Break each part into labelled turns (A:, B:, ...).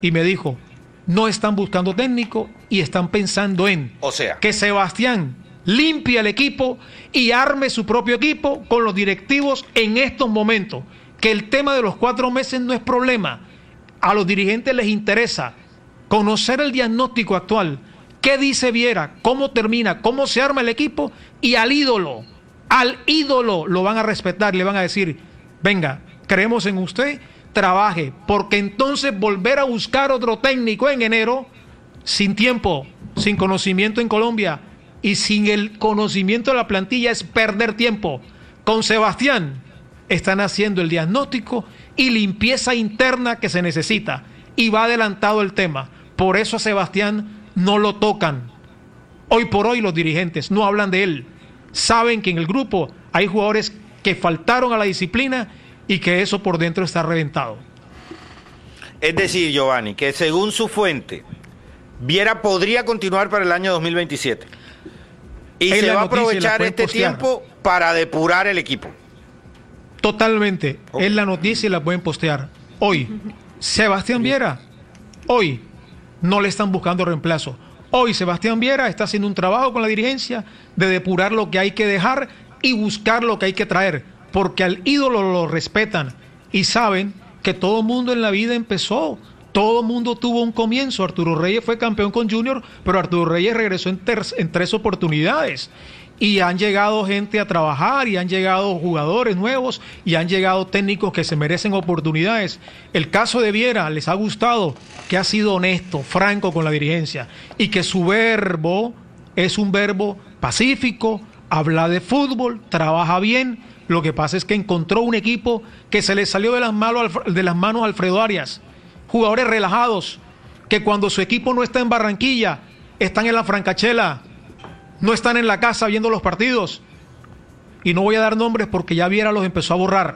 A: y me dijo, no están buscando técnico y están pensando en que Sebastián limpie el equipo y arme su propio equipo con los directivos en estos momentos, que el tema de los 4 meses no es problema. A los dirigentes les interesa conocer el diagnóstico actual, qué dice Viera, cómo termina, cómo se arma el equipo, y al ídolo lo van a respetar, le van a decir, venga, creemos en usted, trabaje, porque entonces volver a buscar otro técnico en enero, sin tiempo, sin conocimiento en Colombia y sin el conocimiento de la plantilla, es perder tiempo. Con Sebastián están haciendo el diagnóstico y limpieza interna que se necesita, y va adelantado el tema. Por eso a Sebastián no lo tocan. Hoy por hoy los dirigentes no hablan de él. Saben que en el grupo hay jugadores que faltaron a la disciplina y que eso por dentro está reventado.
B: Es decir, Giovanni, que según su fuente, Viera podría continuar para el año 2027. Y se va a aprovechar este tiempo para depurar el equipo.
A: Totalmente. Es la noticia y la pueden postear. Hoy, Sebastián Viera, hoy no le están buscando reemplazo. Hoy Sebastián Viera está haciendo un trabajo con la dirigencia de depurar lo que hay que dejar y buscar lo que hay que traer, porque al ídolo lo respetan y saben que todo mundo en la vida empezó, todo mundo tuvo un comienzo. Arturo Reyes fue campeón con Junior, pero Arturo Reyes regresó en 3 oportunidades. Y han llegado gente a trabajar, y han llegado jugadores nuevos, y han llegado técnicos que se merecen oportunidades. El caso de Viera, les ha gustado que ha sido honesto, franco con la dirigencia, y que su verbo es un verbo pacífico, habla de fútbol, trabaja bien. Lo que pasa es que encontró un equipo que se le salió de las manos a Alfredo Arias. Jugadores relajados, que cuando su equipo no está en Barranquilla, están en la Francachela, no están en la casa viendo los partidos. Y no voy a dar nombres porque ya Viera los empezó a borrar.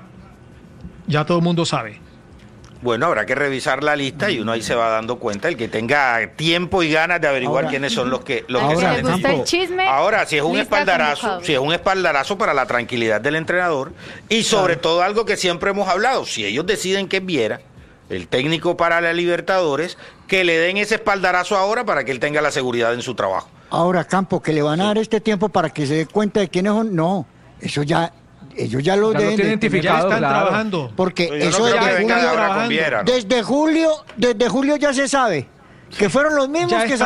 A: Ya todo el mundo sabe.
B: Bueno, habrá que revisar la lista y uno ahí se va dando cuenta, el que tenga tiempo y ganas de averiguar quiénes son los que
C: salen. ¿Le gusta el chisme?
B: Ahora, si es un espaldarazo para la tranquilidad del entrenador, y sobre todo algo que siempre hemos hablado, si ellos deciden que es Viera el técnico para la Libertadores, que le den ese espaldarazo ahora para que él tenga la seguridad en su trabajo.
D: Ahora, Campo, que le van a dar este tiempo para que se dé cuenta de quiénes son, no, eso ya, ellos ya lo deben
A: identificado, ya están trabajando.
D: Porque eso desde julio ya se sabe que fueron los mismos que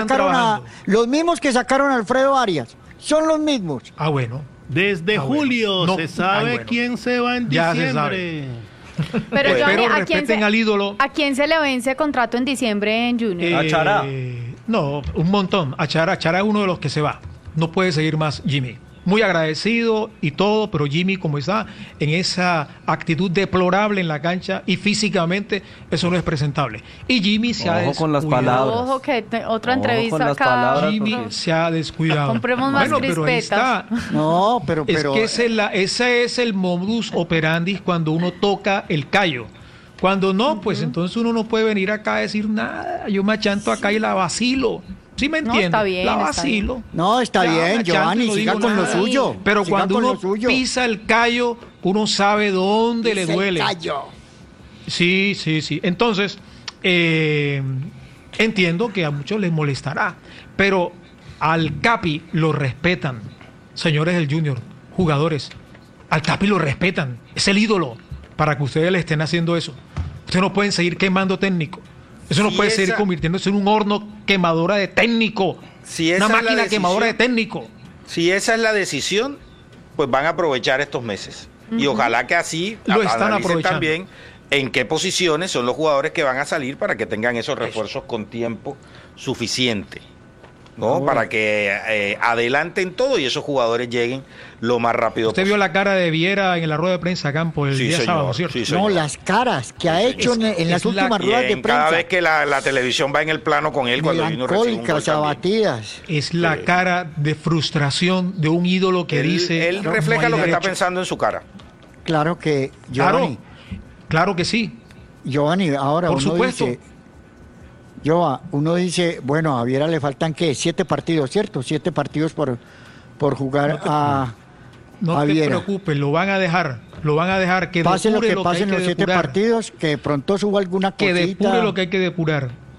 D: sacaron a Alfredo Arias, son los mismos.
A: Ah, bueno.
E: Desde julio se sabe quién se va en diciembre.
C: Pero Johnny,
A: respeten al ídolo.
C: ¿A quién se le vence contrato en diciembre en Junior?
E: A Chará.
A: No, un montón. A Chará es uno de los que se va. No puede seguir más Jimmy. Muy agradecido y todo, pero Jimmy, como está en esa actitud deplorable en la cancha y físicamente, eso no es presentable. Y Jimmy se ha descuidado.
F: Con las palabras.
C: Ojo, que otra entrevista acá.
A: Jimmy se ha descuidado.
C: Compremos más crispetas.
A: Pero ahí está.
D: No, pero
A: es que ese es el modus operandi cuando uno toca el callo. Cuando no, pues entonces uno no puede venir acá a decir nada. Yo me achanto acá y la vacilo. ¿Sí me entiendes?
C: No, está bien,
D: la
C: vacilo.
D: No, está bien, Giovanni, siga con lo suyo.
A: Pero cuando uno pisa el callo, uno sabe dónde le duele. El callo. Sí. Entonces, entiendo que a muchos les molestará, pero al Capi lo respetan. Señores del Junior, jugadores, al Capi lo respetan. Es el ídolo para que ustedes le estén haciendo eso. Ustedes no pueden seguir quemando técnico. Eso no puede seguir convirtiéndose en un horno quemadora de técnico. Una máquina quemadora de técnico.
B: Si esa es la decisión, pues van a aprovechar estos meses. Y ojalá que así
A: lo están aprovechando
B: también en qué posiciones son los jugadores que van a salir para que tengan esos refuerzos con tiempo suficiente, ¿no? Para que adelanten todo y esos jugadores lleguen lo más rápido
A: posible. Usted vio la cara de Viera en la rueda de prensa, Campo, el día sábado, ¿cierto?
B: Sí,
D: no, las caras que ha hecho en las últimas ruedas de prensa.
B: Cada vez que la televisión va en el plano con él, cuando vino
D: abatidas.
A: Es la cara de frustración de un ídolo que dice...
B: Él refleja lo que está pensando en su cara.
D: Claro que, Giovanni.
A: Claro que sí.
D: Giovanni, ahora
A: por supuesto.
D: Uno dice, bueno, a Viera le faltan, ¿qué? 7 partidos, ¿cierto? 7 partidos por jugar a
A: No te preocupes, lo van a dejar que
D: pase lo que pase en los 7 partidos, que de pronto suba alguna cosita.
A: Que depure lo que hay que depurar.